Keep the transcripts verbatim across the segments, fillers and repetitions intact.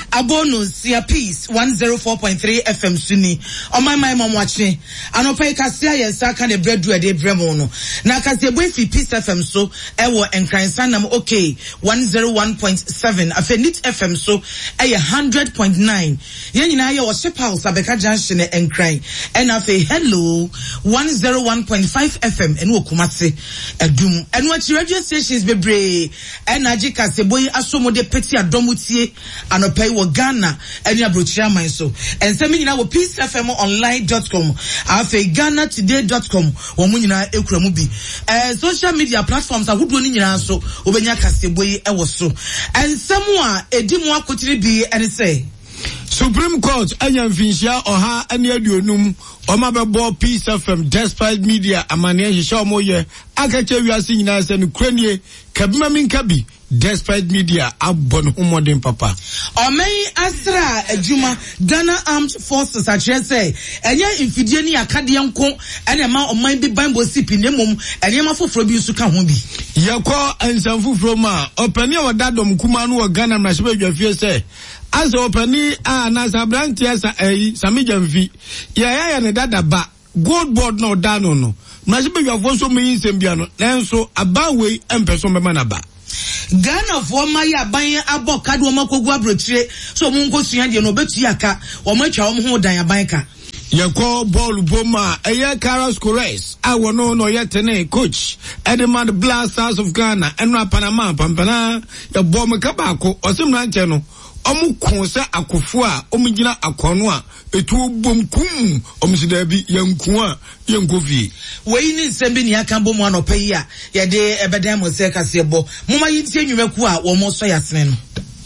Abonus ya Peace one oh four point three F M Suni. O my my mom watching. Anopa ikasia yensa ka de bredu ade bremo no. Na kasia boy fi Peace F M so ewo enkransa nam okay one oh one point seven. Afenit F M so eye one hundred point nine. Yen nyina ye wo ship house abeka junction enkran. En afi hello one oh one point five F M enu okumase edum. Enu achi radio stations bebre. En aji kasia boy asomode peti adomutie anopa wo Ghana eni abrochia man so. En se mi nyina wo peace f m online dot com. Afi ghana today dot com. Wo mu nyina ekura mu bi. Eh social media platforms ahodo ni nyina so obenya kasia boy e wo so. En semu a edi mu akotiri bi ene say Supreme Court anya mfinhia oha ane aduonum oma bebo Peace F M despite media amane hihye omoye akache wiase nyina se no kranie kabima minkabi despite media abon humodin papa omei asra adwuma Ghana Armed Forces akye say enye infidie ni akade nko ene ma oman bi Bible sipi nemom enye ma foforo bi su ka ho bi yekọ ensanfufuro ma opani odadom kuma no Ghana mrahye badwafie say as opani a na sabranti asa eh samijamfi ya ya ya ne dadaba gold board no dano no mrahye badwafo so me nsembia no nenso abawe empeso mema na ba Ghana for my aban abo kadu o makogu abrotire so mu nkosua de no betu aka o matwa o ho dan aban ka yekọ ball boma eye Carlos Corres awo no no yetene coach Edmund Blasters of Ghana enra Panama pampana ya bom ka baako osimra nche no omu konse akofo a omugina akono a etu bomkum omsida bi yanku a yankofie we ni sembi ni aka bom anopa yi a ye de ebedan mo se kase bo moma yintie nwumaku a wo mo so yasene no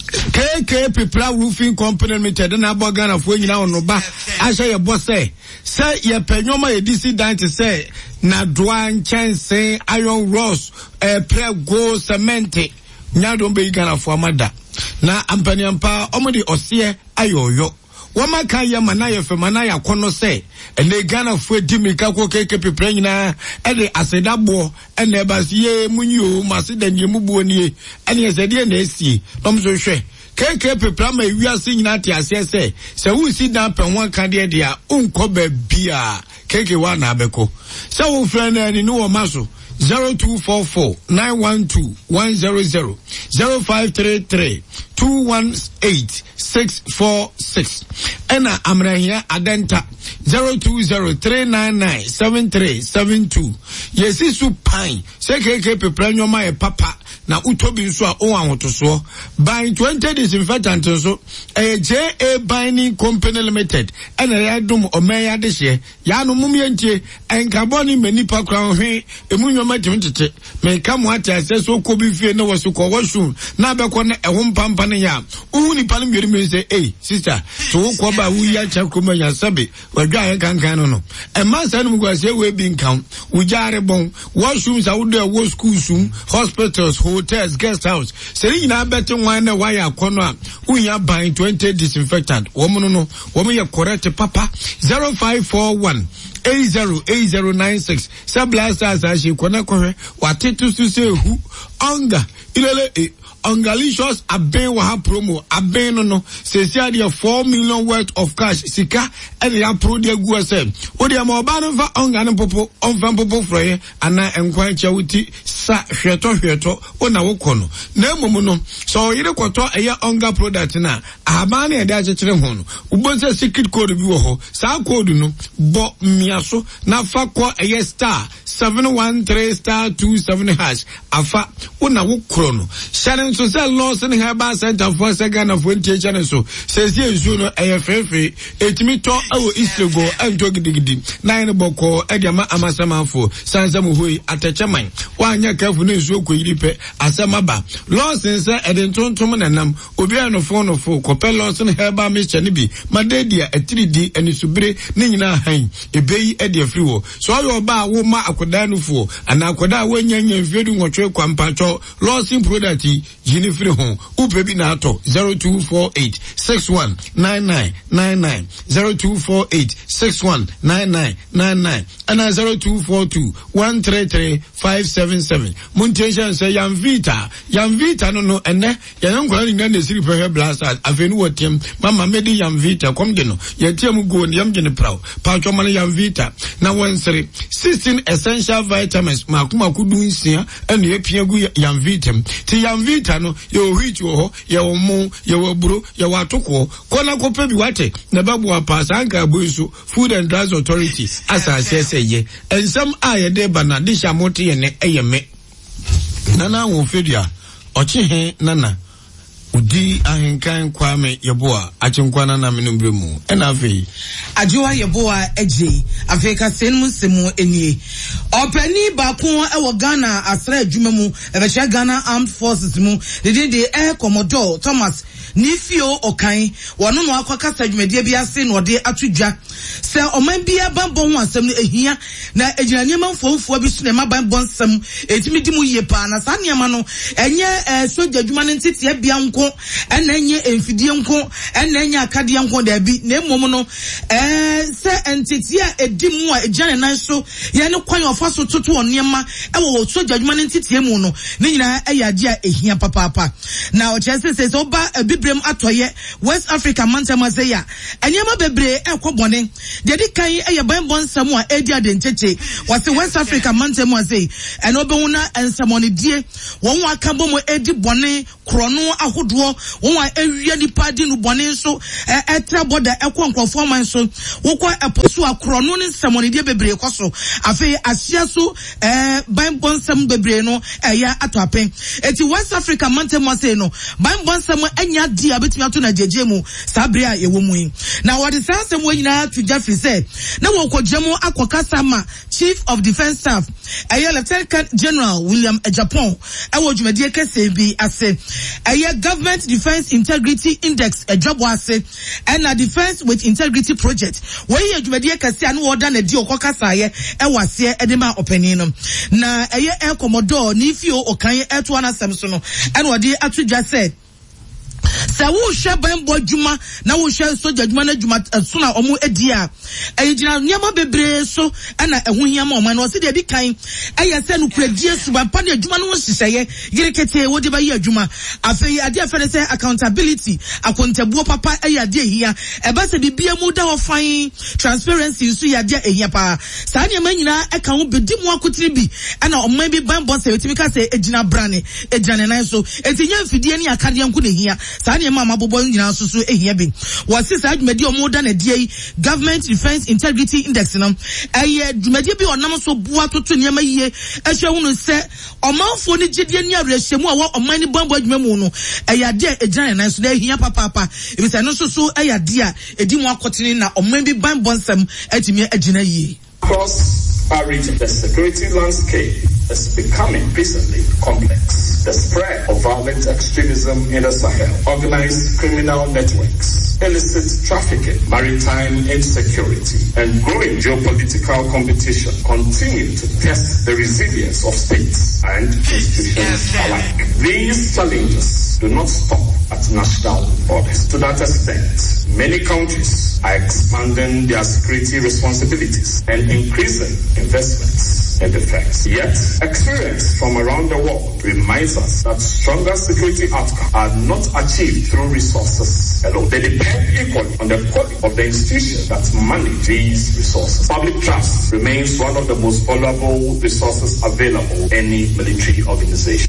K K Pipra Roofing Company Limited na Ghana fo nyina ono ba ahye ye bo se se ye penyoma ye disi dan te se na doa nchense iron rods eh prego cement nyado be Ghana fo amada na ampani ampa omodi ose ayoyo wama kan ya mana ye fe mana ya kono se ene Ghana fo di mika ko K K Pipra nyina e de asedabo ene basie munyo masida nyemubuo nie ene esede na esi nom so hwe K K Pipra ma wiase nyina te ase se se wu si dan pe ho kan de dia unko ba bia K K wa na abeko se wo frɛ na ni no maso zero two four four nine one two one zero zero zero five three three two one eight six four six ena amrahia adenta zero two zero three nine nine seven three seven two yesi su pan se K K Pipra nyoma e papa na utobi nso a o ahotoso by twenty disinfectant so eh J A Binding Company Limited ena ya dum omeya de hye ya no mumientie enkaboni manipa kran hwe emu nyoma timtete me kam ate ase so ko bi fie na woso ko washu na bekọ na ehom pampa ne ya uhu ni pan mmiri me say eh sister so ko ba wu ya cha kuma ya sabe wadwa ye kankan no no e ma sa no go say we bi nkan ujare bon washu sa wo de wo school sum hospitals hotels guest house seri na beti wan na wire akono a unya ban twenty disinfectant wo mu no wo mu ye correct papa zero five four one eight zero eight zero nine six sablasters ashi kona kohwe watetu su se hu onga ilele e Ongalicious aben wa promo aben no no se sia dia four million worth of cash sika and ya pro dia gu asem o dia ma oba no fa onga no popo onfa popo froye ana enkwan che wuti sa hweto hweto o na wo kono na emom no so yire kwoto eya onga product na ahaba na e da chekere ho no ubonse secret code bi wo ho sa code no bo miaso na fa ko eya star seven one three star two seven hash afa o na wo krono share so say Lawson Herbal Center for second of twenty channel so says you no e fefe etimi to awo islego anto gidigidi nine boko ediama amasamafo sansam hoi atachaman wanya kafu ne so koyiri pe asamaba Lawson say edentontom nanam obi anofo no fo kopel Lawson Herbal Mixture ni bi madedia three D anisubire ne nyina han ebeyi ede free wo so yo ba wo ma akoda no fo ana akoda wanyanya mfedu nwotwe kwampacho Lawson product Jini free home, upebi na ato zero two four eight six one nine nine nine nine, zero two four eight six one nine nine nine nine, and zero two four two one three three five seven seven. Muntension say Yamvita, Yamvita no no, and ne Yanko in the city for her blasters. I've been with him, Mamma Medi Yamvita, come geno, Yatiamu go and Yamgen Prow, Pachomana Yamvita. Now one say sixteen essential vitamins, Makuma Kudu Sia, and Yapiagu Yamvitam. Ti Yamvita no, you reach your, your mo, your bro, your watoko, Kona Kope Wate, Nababu Pasanka Busu, Food and Drugs Authority, as I say, ye, and some aya de bana, Dishamoti and Ayame. Nana won fedia, Ochihe Nana. Udi ahenkan kwame yeboa achenkwana na menumbremu ena afi ajoa yeboa eje afeka senmu semu enie opani baako e Ghana asra adwuma mu e be Ghana Armed Forces mu de de Air Commodore Thomas Nifio Okan wono no akokasa adwumade bi ase no de atudwa se oman bia bambo ho asem no ehia na ejiranye manfofo bi so na maban bonsam etimi di mu yie pa na sa niam no enye soja adwuma no ntete bia nko ena enye emfidie nko ena enye akade nko da bi na emom no eh se entete a edimu a ejane nan so ye ne kwan ofa so toto onema e wo soja adwuma no ntete mu no ne nyina eyaje a ehia papa na o chese se so ba bibrem atoye West Africa mantama zeya enyema bebre ekobone de di kan eye banbon nsam a edi adencheche wase West Africa mantama zey eno be wona ensamone die won wa kabo mo edi bone krono ahodo won wa ewie ni padi no bone so etra boda ekonkofo man so wokọ eposo akrono ni ensamone die bebre koso afi asia so eh banbon nsam bebre no eya atoapen eti West Africa mantama zey no banbon nsam enya dia betimi ato na jeje mu sabre a yewo mu na what is ansem we nyina to Jeffrey said na wo kojemu akokasa ma Chief of Defense Staff aye Lieutenant General William Ejapon ewo dwumade kese bi ase aye Government Defense Integrity Index ejabo ase and a Defense with Integrity Project we ye dwumade kese anu order na di okokasa aye ewo ase edema opani no na aye Air Commodore Nifio Okan eto anasem so no and wode atudwa said sa wo hwe banbo djuma na wo hwe soja djuma na djuma so na omo edia ayigina nyama bebre so na eho hiama oman no se de bi kan aye se no kuradie suba pa na djuma no hyehyeye yirekete wo de ba ye djuma afei ade afere se accountability akontabuo papa aye ade ehia e ba se bibia mu da ofan transparency so ya de ehia pa sa nyama nyina e kan wo bedi mu akotiri bi na oman bi banbo se wetimi ka se ejina brane ejane nan so etinya mfidie ni akade yanku na ehia Sani mama bobo nyina susu ehia bi wasi sa dwumadi omoda na die Government Defense Integrity Index no eye dwumadi bi onam so bua toto niam yie ehwe hunu se omanfo ni gidie ni awerehemu a wo oman ni bambo adwuma mu no eye ade ejane nan so na ehia papa papa ebi se no susu eye ade a edi mu akotene na oman bi bambo nsam atimi agina yie. Across our region, the security landscape is becoming increasingly complex. The spread of violent extremism in the Sahel, organized criminal networks, illicit trafficking, maritime insecurity, and growing geopolitical competition continue to test the resilience of states and institutions alike. These challenges do not stop at national borders. To that extent, many countries are expanding their security responsibilities and increasing investments in defense. Yet, experience from around the world reminds us that stronger security outcomes are not achieved through resources alone. They depend equally on the quality of the institutions that manage these resources. Public trust remains one of the most valuable resources available in any military organization.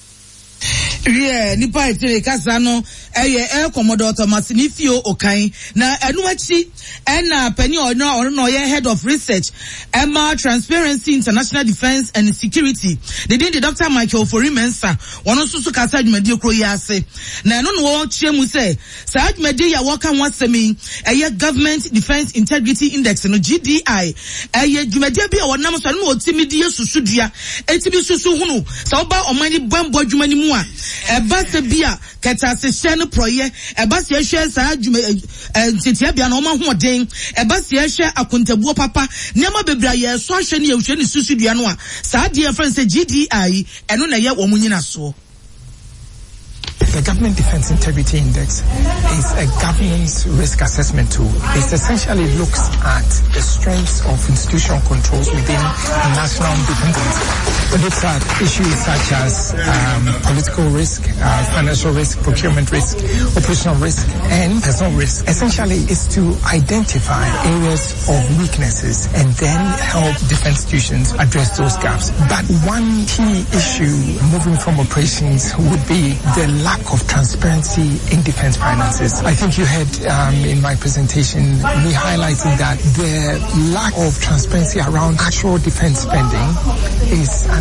Yeah, nipa etere kasa no eye Air Commodore Thomas Nifio Okan na enu achi ena pani ono ono no ye head of research Emma Transparency International Defense and Security the day the Doctor Michael Forimensa wono susu kasa adwumadi okro yi ase na eno no wo chie mu say sa adwumadi ya woka wasemi eye Government Defense Integrity Index no G D I eye adwumadi bi a wonam so no otimidi yesusudua etibi susu hunu sa oba omani bambo adwumani mu a eba se bia keta se hye no proye eba se hye sa adwuma ntitia bia na o ma hoden eba se hye akontabuo papa nema bebra ye so ahwe ne yehwe ne susudua no a sa de friend se G D I eno na ye wo munyina so. The Government Defense Integrity Index is a governance risk assessment tool. It essentially looks at the strengths of institutional controls within the national defense. It looks at issues such as um, political risk, uh, financial risk, procurement risk, operational risk, and personal risk. Essentially, it's to identify areas of weaknesses and then help defense institutions address those gaps. But one key issue moving from operations would be the lack of transparency in defense finances. I think you heard um, in my presentation, we highlighted that the lack of transparency around actual defense spending is